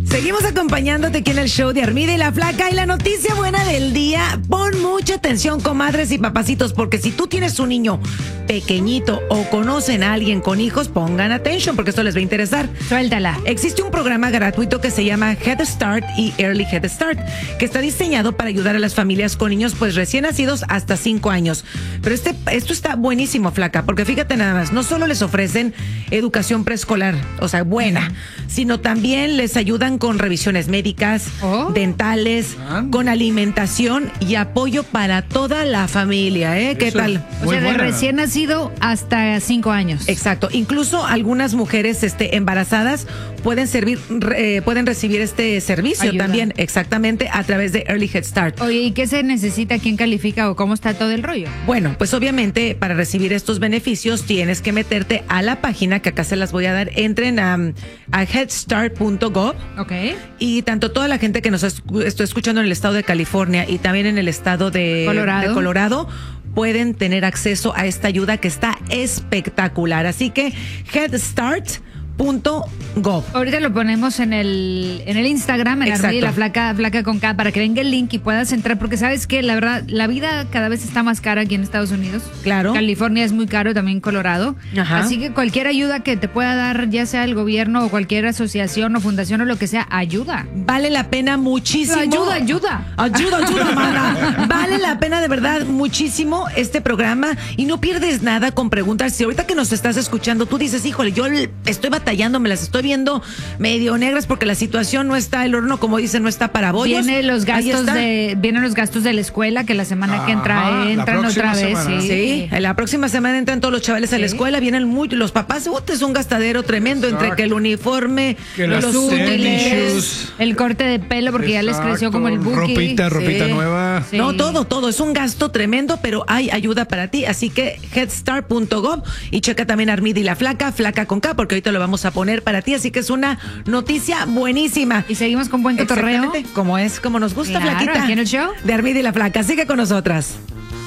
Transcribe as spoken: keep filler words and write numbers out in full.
Seguimos acompañándote aquí en el show de Armida y la Flaca. Y la noticia buena del día, pon mucha atención, comadres y papacitos, porque si tú tienes un niño pequeñito o conocen a alguien con hijos, pongan atención porque esto les va a interesar. Suéltala. Existe un programa gratuito que se llama Head Start y Early Head Start, que está diseñado para ayudar a las familias con niños pues recién nacidos hasta cinco años. Pero este, esto está buenísimo, Flaca, porque fíjate nada más, no solo les ofrecen educación preescolar, o sea, buena, sino también les ayudan con revisiones médicas, oh. dentales, ah. con alimentación y apoyo para toda la familia, ¿eh? ¿Qué Eso tal? O sea, de recién nacido hasta cinco años. Exacto. Incluso algunas mujeres este, embarazadas pueden servir, eh, pueden recibir este servicio Ayuda. también, exactamente, a través de Early Head Start. Oye, ¿y qué se necesita? ¿Quién califica o cómo está todo el rollo? Bueno, pues obviamente para recibir estos beneficios tienes que meterte a la página que acá se las voy a dar. Entren a, a headstart punto gov. Ok. Y tanto toda la gente que nos escu- estoy escuchando en el estado de California y también en el estado de Colorado. de Colorado pueden tener acceso a esta ayuda que está espectacular. Así que headstart punto gov. Ahorita lo ponemos en el en el Instagram, en Armida y la Flaca, Flaca con K, para que venga el link y puedas entrar, porque sabes que la verdad, la vida cada vez está más cara aquí en Estados Unidos. Claro. California es muy caro, también Colorado. Ajá. Así que cualquier ayuda que te pueda dar, ya sea el gobierno o cualquier asociación o fundación o lo que sea, ayuda. Vale la pena muchísimo. Ayuda, ayuda. Ayuda, ayuda, mana. Vale la pena de verdad muchísimo este programa y no pierdes nada con preguntas. Si ahorita que nos estás escuchando, tú dices, híjole, yo estoy batallando, me las estoy viendo medio negras porque la situación no está, el horno, como dicen, no está para bollos. Viene los gastos de, vienen los gastos de la escuela, que la semana Ajá, que entra entran otra vez. Sí. sí, la próxima semana entran todos los chavales sí. a la escuela, vienen muy, los papás, uh, es un gastadero tremendo. Exacto. Entre que el uniforme, que los útiles, el corte de pelo, porque Exacto. ya les creció como el buki. Ropita, ropita sí. nueva. Sí. No, todo, todo, es un gasto tremendo, pero hay ayuda para ti, así que headstart punto gov y checa también Armida y la Flaca, Flaca con K, porque ahorita lo vamos a poner para ti, así que es una noticia buenísima. Y seguimos con buen cotorreo. Como es, como nos gusta, claro, Flaquita. ¿aquí en el show? De Armida y la Flaca. Sigue con nosotras.